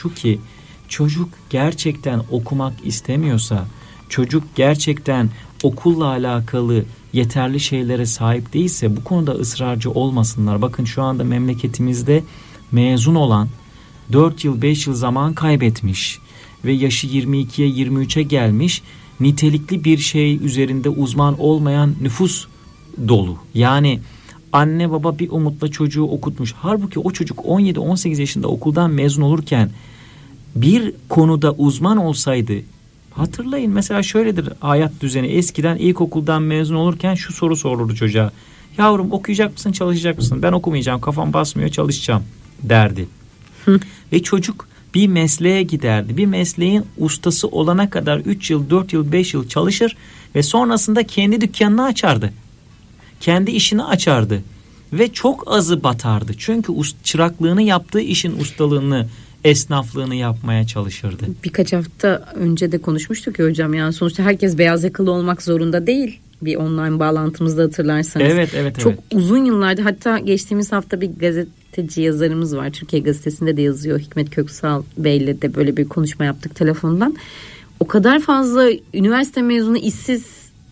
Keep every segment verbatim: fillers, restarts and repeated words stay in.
şu ki çocuk gerçekten okumak istemiyorsa, çocuk gerçekten okulla alakalı yeterli şeylere sahip değilse bu konuda ısrarcı olmasınlar. Bakın şu anda memleketimizde mezun olan dört yıl beş yıl zaman kaybetmiş ve yaşı yirmi ikiye yirmi üçe gelmiş nitelikli bir şey üzerinde uzman olmayan nüfus dolu. Yani anne baba bir umutla çocuğu okutmuş. Halbuki o çocuk on yedi on sekiz yaşında okuldan mezun olurken bir konuda uzman olsaydı, hatırlayın mesela şöyledir hayat düzeni, eskiden ilkokuldan mezun olurken şu soru sorulurdu çocuğa. Yavrum okuyacak mısın, çalışacak mısın? Ben okumayacağım, kafam basmıyor, çalışacağım derdi. Hı. Ve çocuk bir mesleğe giderdi. Bir mesleğin ustası olana kadar üç yıl, dört yıl, beş yıl çalışır ve sonrasında kendi dükkanını açardı. Kendi işini açardı ve çok azı batardı. Çünkü çıraklığını yaptığı işin ustalığını, esnaflığını yapmaya çalışırdı. Birkaç hafta önce de konuşmuştuk ya hocam, yani sonuçta herkes beyaz yakalı olmak zorunda değil. Bir online bağlantımızda hatırlarsanız. Evet, evet, çok evet. uzun yıllardır, hatta geçtiğimiz hafta bir gazeteci yazarımız var. Türkiye Gazetesi'nde de yazıyor. Hikmet Köksal Bey'le de böyle bir konuşma yaptık telefondan. O kadar fazla üniversite mezunu işsiz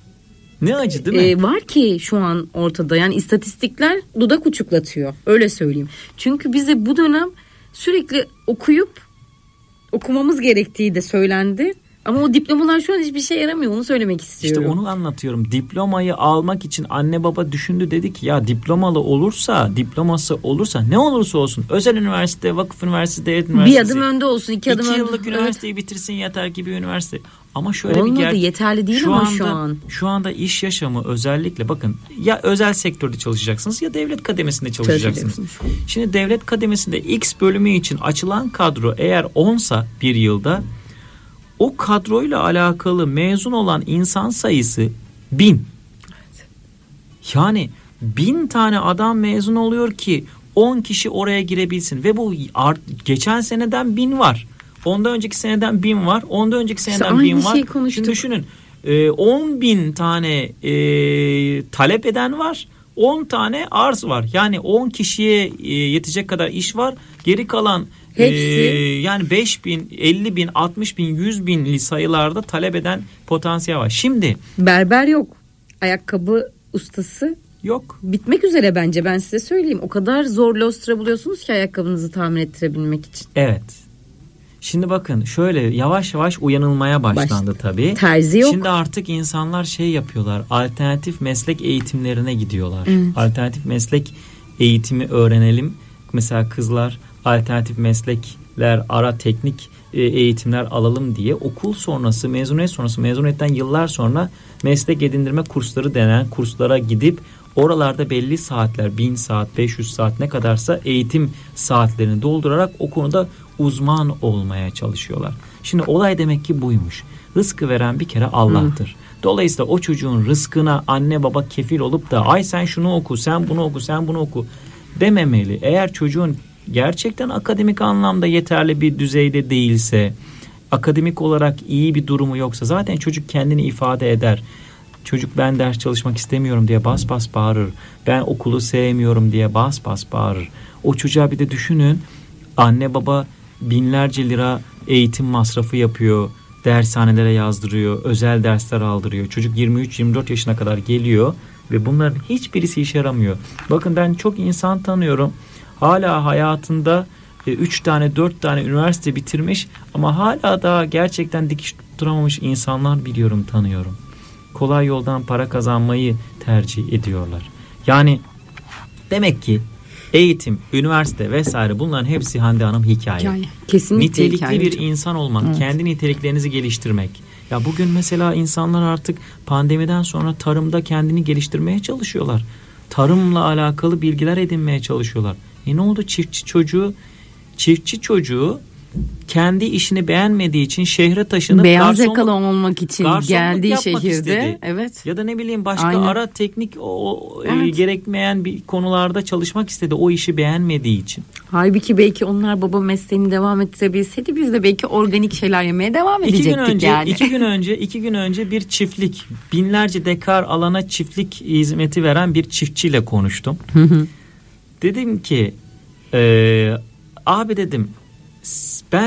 ne acı değil mi? E, var ki şu an ortada. Yani istatistikler dudak uçuklatıyor. Öyle söyleyeyim. Çünkü bize bu dönem sürekli okuyup okumamız gerektiği de söylendi. Ama o diplomalar şu an hiçbir şey yaramıyor. Onu söylemek istiyorum. İşte onu anlatıyorum. Diplomayı almak için anne baba düşündü, dedi ki ya diplomalı olursa, diploması olursa ne olursa olsun, özel üniversite, vakıf üniversitesi, devlet üniversitesi. Bir adım önde olsun, iki adım iki önde. yıllık üniversiteyi evet. bitirsin yeter ki bir üniversite. Ama şöyle olmadı, bir ger- yeterli değil şu ama anda, şu an. Şu anda iş yaşamı özellikle bakın, ya özel sektörde çalışacaksınız ya devlet kademesinde çalışacaksınız. Şimdi devlet kademesinde X bölümü için açılan kadro eğer onsa bir yılda, o kadroyla alakalı mezun olan insan sayısı bin. Evet. Yani bin tane adam mezun oluyor ki on kişi oraya girebilsin ve bu art, geçen seneden bin var. Ondan önceki seneden bin var. Ondan önceki seneden işte bin var. Şey konuştuk. Şimdi düşünün, on bin tane e, talep eden var. on tane arz var. Yani on kişiye e, yetecek kadar iş var. Geri kalan hepsi ee, yani beş bin, elli bin, altmış bin, yüz binli sayılarda talep eden potansiyel var. Şimdi berber yok. Ayakkabı ustası yok. Bitmek üzere bence, ben size söyleyeyim. O kadar zor lostra buluyorsunuz ki ayakkabınızı tamir ettirebilmek için. Evet. Şimdi bakın şöyle yavaş yavaş uyanılmaya başlandı Baş, tabii. Terzi yok. Şimdi artık insanlar şey yapıyorlar. Alternatif meslek eğitimlerine gidiyorlar. Evet. Alternatif meslek eğitimi öğrenelim. Mesela kızlar alternatif meslekler, ara teknik eğitimler alalım diye okul sonrası, mezuniyet sonrası, mezuniyetten yıllar sonra meslek edindirme kursları denen kurslara gidip oralarda belli saatler, bin saat, beş yüz saat ne kadarsa eğitim saatlerini doldurarak o konuda uzman olmaya çalışıyorlar. Şimdi olay demek ki buymuş. Rızkı veren bir kere Allah'tır. Hı. Dolayısıyla o çocuğun rızkına anne baba kefil olup da ay sen şunu oku, sen bunu oku, sen bunu oku dememeli. Eğer çocuğun gerçekten akademik anlamda yeterli bir düzeyde değilse, akademik olarak iyi bir durumu yoksa zaten çocuk kendini ifade eder. Çocuk ben ders çalışmak istemiyorum diye bas bas bağırır. Ben okulu sevmiyorum diye bas bas bağırır. O çocuğa bir de düşünün, anne baba binlerce lira eğitim masrafı yapıyor. Dershanelere yazdırıyor, özel dersler aldırıyor. Çocuk yirmi üç yirmi dört yaşına kadar geliyor ve bunların hiçbirisi işe yaramıyor. Bakın ben çok insan tanıyorum. Hala hayatında üç tane dört tane üniversite bitirmiş ama hala daha gerçekten dikiş tutturamamış insanlar biliyorum, tanıyorum. Kolay yoldan para kazanmayı tercih ediyorlar. Yani demek ki eğitim, üniversite vesaire bunların hepsi Hande Hanım hikaye. hikaye. Kesinlikle nitelikli hikaye. bir insan olmak, evet. Kendi niteliklerinizi geliştirmek. Ya bugün mesela insanlar artık pandemiden sonra tarımda kendini geliştirmeye çalışıyorlar. Tarımla alakalı bilgiler edinmeye çalışıyorlar. E ne oldu çiftçi çocuğu? Çiftçi çocuğu kendi işini beğenmediği için şehre taşınıp beyaz yakalı olmak için geldiği şehirde istedi. Evet. Ya da ne bileyim başka Aynen. ara teknik o, evet. e, gerekmeyen bir konularda çalışmak istedi o işi beğenmediği için. Halbuki belki onlar baba mesleğini devam ettirebilseydi biz de belki organik şeyler yemeye devam edecektik iki gün önce, yani. iki gün önce iki gün önce bir çiftlik, binlerce dekar alana çiftlik hizmeti veren bir çiftçiyle konuştum. Dedim ki e, abi dedim ben